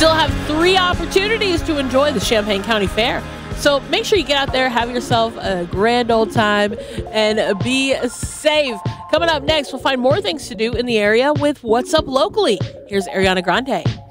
still have 3 opportunities to enjoy the Champaign County Fair. So make sure you get out there, have yourself a grand old time, and be safe. Coming up next, we'll find more things to do in the area with What's Up Locally. Here's Ariana Grande.